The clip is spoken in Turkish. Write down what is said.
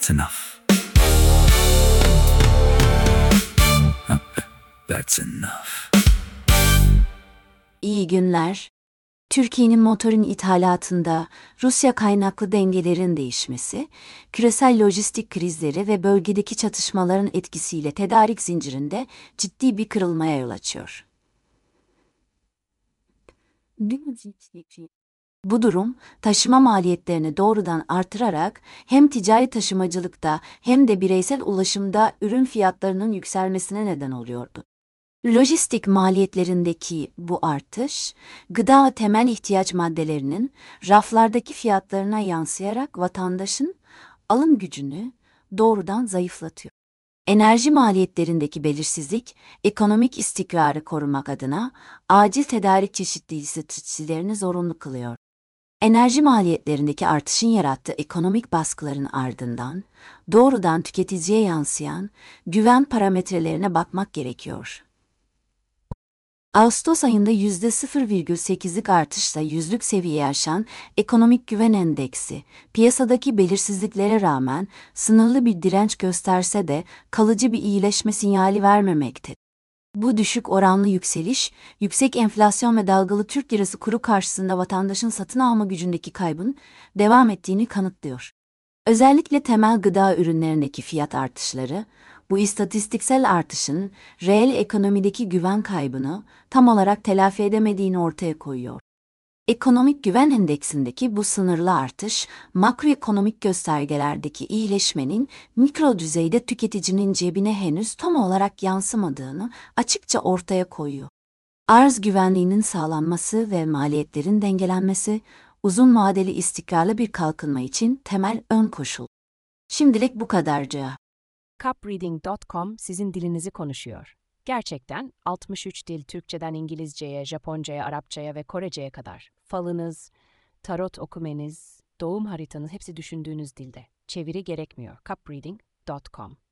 That's enough. That's enough. İyi günler. Türkiye'nin motorun ithalatında Rusya kaynaklı dengelerin değişmesi, küresel lojistik krizleri ve bölgedeki çatışmaların etkisiyle tedarik zincirinde ciddi bir kırılmaya yol açıyor. Bu durum, taşıma maliyetlerini doğrudan artırarak hem ticari taşımacılıkta hem de bireysel ulaşımda ürün fiyatlarının yükselmesine neden oluyordu. Lojistik maliyetlerindeki bu artış, gıda ve temel ihtiyaç maddelerinin raflardaki fiyatlarına yansıyarak vatandaşın alım gücünü doğrudan zayıflatıyor. Enerji maliyetlerindeki belirsizlik, ekonomik istikrarı korumak adına acil tedarik çeşitliliği stratejilerini zorunlu kılıyor. Enerji maliyetlerindeki artışın yarattığı ekonomik baskıların ardından doğrudan tüketiciye yansıyan güven parametrelerine bakmak gerekiyor. Ağustos ayında %0,8'lik artışla yüzlük seviyeye aşan ekonomik güven endeksi, piyasadaki belirsizliklere rağmen sınırlı bir direnç gösterse de kalıcı bir iyileşme sinyali vermemekte. Bu düşük oranlı yükseliş, yüksek enflasyon ve dalgalı Türk lirası kuru karşısında vatandaşın satın alma gücündeki kaybın devam ettiğini kanıtlıyor. Özellikle temel gıda ürünlerindeki fiyat artışları, bu istatistiksel artışın reel ekonomideki güven kaybını tam olarak telafi edemediğini ortaya koyuyor. Ekonomik güven endeksindeki bu sınırlı artış, makroekonomik göstergelerdeki iyileşmenin mikro düzeyde tüketicinin cebine henüz tam olarak yansımadığını açıkça ortaya koyuyor. Arz güvenliğinin sağlanması ve maliyetlerin dengelenmesi, uzun vadeli istikrarlı bir kalkınma için temel ön koşul. Şimdilik bu kadarcık. Cupreading.com sizin dilinizi konuşuyor. Gerçekten 63 dil, Türkçeden İngilizceye, Japoncaya, Arapçaya ve Korece'ye kadar. Falınız, tarot okumeniz, doğum haritanız hepsi düşündüğünüz dilde. Çeviri gerekmiyor. Cupreading.com